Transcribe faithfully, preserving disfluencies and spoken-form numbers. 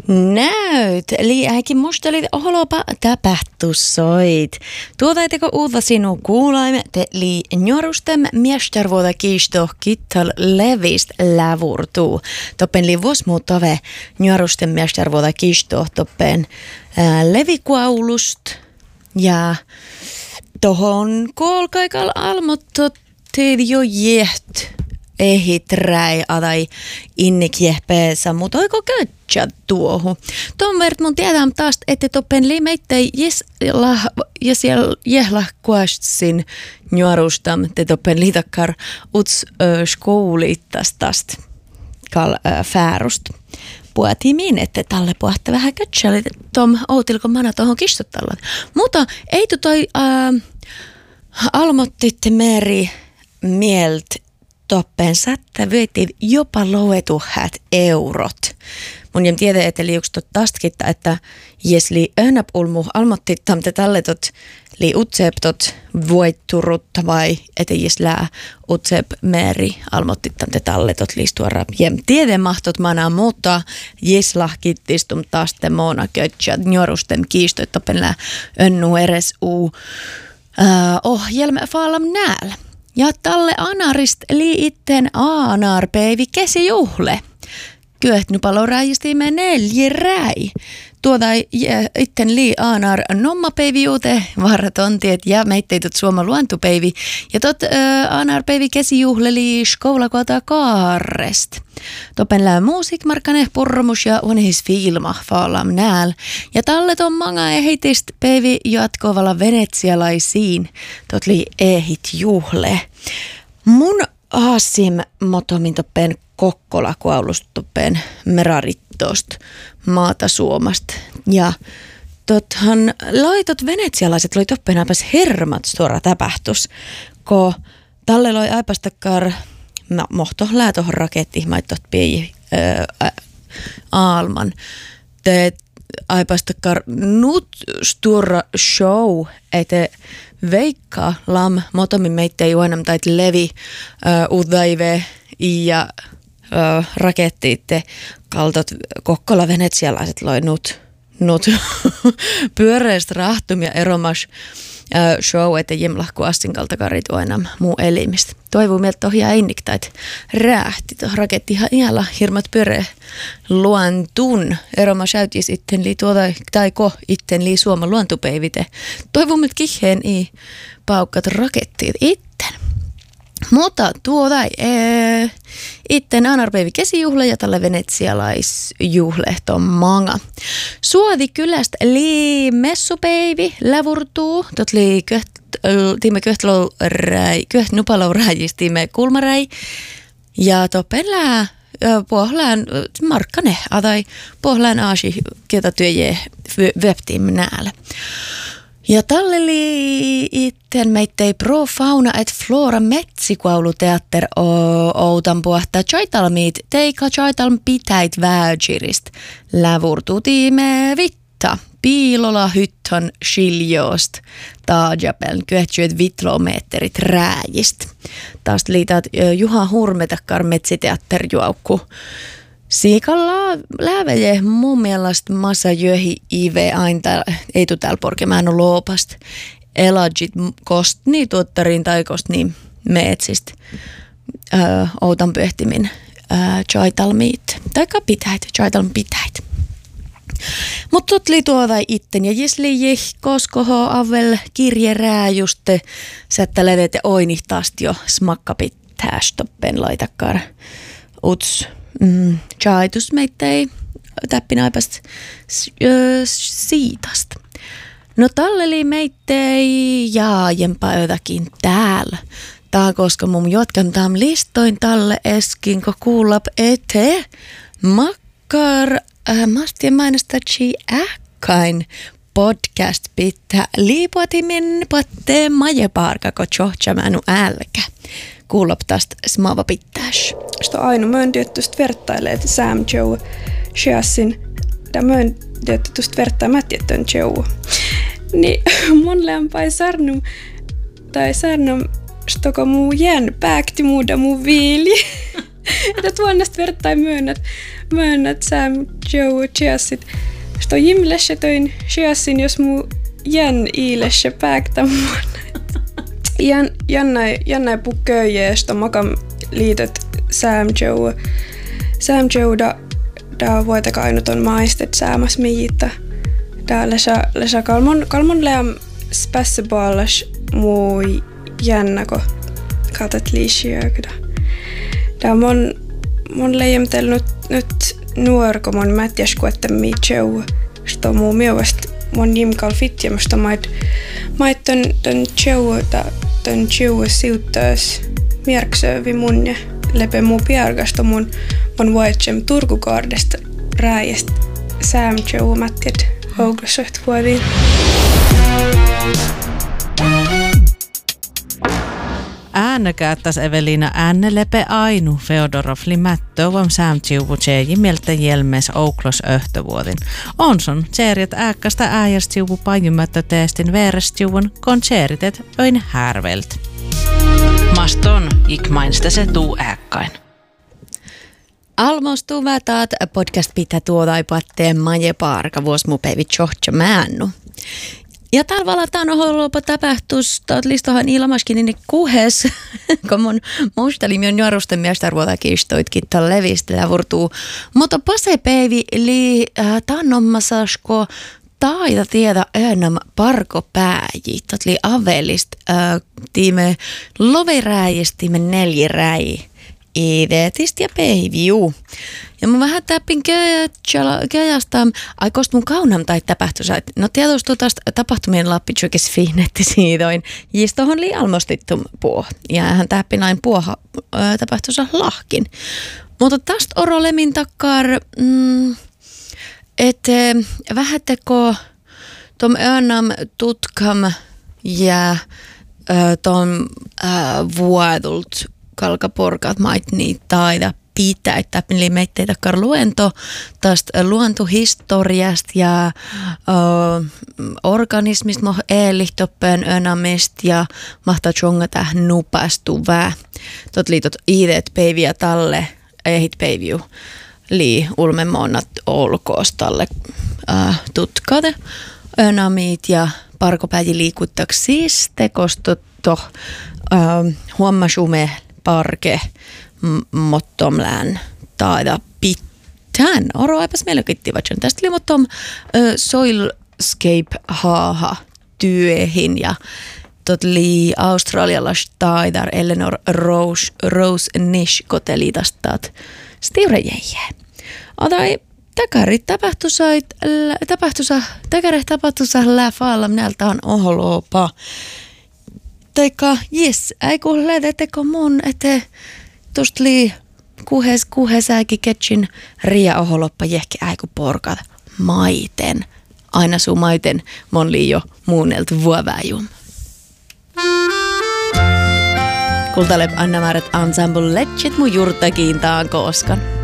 Näyt, eli äikin musta oli ohlopa tapahtussoit. Tuotaiteko uutta sinun kuulaimme, te li nuorustem miestarvuota kiisto kittal levist lävurtuu. Toppen li vuosmuuttave nuorustem miestarvuota kiisto toppen ää, levikuaulust ja tohon kolkaikal almottot jo jeht. Ehit räi adai innikjehpeessä, mutta oiko kötsä tuohu? Tuon verran mun tiedän taas, että toppen liimeittei jes jehla kuastsin nuorustam, te toppen liitakkar uts skoulittas tästä kal färust. Puhutiin niin, että tälle puhutte vähän kötsä, eli tom outilko mana tuohon kistotalla. Mutta ei toi äh, almottitte meri mielt toppen satta vyötiin jopa loetuhat eurot. Mun jem tiedä, että liukstot taskitta, että jes li öhnäp ulmu almottittam te talletot li utseptot voitturut vai että jes lää utsep meri almottittam te talletot liistuara. Jem tiedä mahtot mana muuttaa jes lahkittistum taas te moona kötsä njorustem kiisto, että toppen lää önnu eres uu äh, ohjelma faalam nääl. Ja talle anarist li itten aanarpeivi kesijuhle. Kyöht nupalo räjistimme neljä räi. Tuota itten li aanar nommapeivi juute varratontiet ja meitteitut suoma luontupeivi. Ja tot äh, aanarpeivi kesijuhle li skoulakota kaarrest. Toppen lää muusikmarkkane purmus ja unehis filma faalam nääl. Ja tallet on manga ehitist peivi jatkovalla venetsialaisiin. Tot li ehit juhle. Mun aasim motomin toppen Kokkola kuaulustoppen merarittost maata Suomasta. Ja tothan laitot venetsialaiset loi toppen aipas hermat suora tapahtus, ko talle loi aipastakar no, mohto läätohon raketti maittot pii äh, aalman. Te aipastakar nut sturra show, että veikka lam motomin meittei juonam tait levi äh, udaive ja äh, rakettiitte kaltot Kokkola venetsialaiset loi nut, nut pyöreistä rahtumia eromas äh, show, että jemlahku assin kaltakarit oenam muu elimistä. Toivuu mieltä tohjaa inniktait rähti. Tuo raketti ihan ihalla hirmat pyöreä luontun. Eromas äytis itten lii tuota, tai ko itten lii Suoma luontupeivite. Toivuu mieltä kiheen i paukkat rakettiit itten. Mutta tuota ee, itten aanarpeivi kesijuhle ja tälle venetsialaisjuhle ton manga. Suovi kylästä lii messupeivi lävurtuu. Tot lii köht, tiime köhtlou räi, köht nupalou räjistiime kulmaräi. Ja topelää pohlaan markkane, tai pohlaan aasi, ketä työjee webtiim näällä. Ja tälle li itten meittei pro fauna et flora metsikuauluteatter outan puhtaa chaitalmiit teika chaitalm pitäit vääjirist lävurtuu tiime vitta piilola hytton shiljoost taajapeln kyöhtsyöt vitlomeetterit rääjist. Taas liitat Juha Hurmetakkar metsiteatterjuaukku. Siikalla lääveje mun mielestä massa jöhi ive aina ei tu täällä porkemään loopast. Elajit kost niin tuottarin tai kost niin metsistä. Öö, outan pöhtimin öö, chaitalmiit. Taikka pitäit, chaitalm pitäit. Mutta totli tuota itten ja jesli jeh koskoho avel kirje rääjuste sättä levet ja oinihtaast jo smakkapitääs toppen laitakkar uts. Mm, chaitus meittei täppinäipästä siitasta. No talleli meittei jaajempaa jotakin täällä. Tää koska mun jotkan tam listoin talle eskin, kun kuulap ete makkar äh, mastien mainostatsi äkkain podcast pitää liipuatimin patte majeparka, kun tjohtsämänu älkä. Kuulop tästä smava pittäis. Sto ainu möön tietysti vertailee, että Sam Joe Sheassin, ja möön tietysti vertaa mätjettön Joe. Niin mun lämpäin sarnum, tai sarnum, stoko muu jän pääkti muuda muu viili. Että tuonnesta verttain myönnät, myönnät Sam Joe Chiasit. Sto jimlessä toin Chiasin, jos mu jän iilessä pääktämään. Jän, jännä, jännä pukköjä, sto makam liitot Sam Joe. Sam Joe da, da vuoteka ainut on maistet säämäs miitä. Da lesä, lesä kalmon, kalmon leam spässeballas muu jännä, kun katsot liisiökydä. Da mon, mon leijemtel nyt, nyt nuorko mon mätjäs kuette mii Joe. Sto muu mielestä mon jimkal fitjämästä mait, mait ton, ton Joe, ton Joe siuttaas mierksöövi mun ja lepe muu piargasta mun mun vuotsem Turkukaardesta rääjästä Sam Joe mätjät houglassoht vuodiin. Äänekäättäs Evelina äänelepe ainu Feodorofli mättövam Sam Joe tjeji mieltä jelmes ouklos öhtövuodin. Onson tjeeriet ääkkästä ääjäst Joe pajumättö teestin veerest Joen kontseritet öin härvelt. Maston ikmainsta se tuu ääkkain. Almostuu vätaat podcast pitää tuodaipaatteen maje parka vuos mu päivi tjohtja mäännu. Ja talvalla tämän oholopa tapahtus, että listohan ilmaskin niin kuhes, kun mun muistelimi on juorusten miestarvuota kiistoitkin tämän levistä lävurtuu. Mutta pasepäivi li äh, tannommasasko taida tiedä enam parko pääji. Totli avelist äh, tiime loveräjistimme neljiräji. Ivetist ja päiviu. Ja mä vähän täppin kejasta, aikoista mun kaunam tai tapahtuisa. No tietysti tästä tapahtumien lappitsukis fiinetti siidoin. Jistohon li almostittum puo. Ja hän täppin aina puoha tapahtuisa lahkin. Mutta tästä orolemin takkar, mm, että vähättekö tom önam tutkam ja tom vuodult kalkaporkat mait niitä taida pitää, että eli meitä takkar luento tästä luontohistoriasta ja ö, organismista moh eelihtoppeen önamista ja mahtaa tjongata nupastuvää. Tot liitot iidet päiviä talle, ehit päiviu lii ulmemonnat olkoos talle ö, tutkate önamit ja parkopäji liikuttaks siis tekostot toh huomasume parke mottomlään taida pitään. Oro aipas meillä kittivatsen. Tästä oli mottom soilscape haaha työhin ja totli australialais taidar Eleanor Rose, Rose Nish kotelitastat stiurejäjä. Otai takarit tapahtusait, tapahtusa, takarit tapahtusa läfaalla näältä on oholopa. Taikka, jes, ei kuule, ettekö mun, ette tuosta lii kuhes, kuhesääkin ketsin ria oholoppa jehki äiku porkat maiten. Aina suu maiten mon lii jo muunneltu vuoväjum. Kultalep Anna Määret Ensemble Legit mun jurtakiintaan koskan.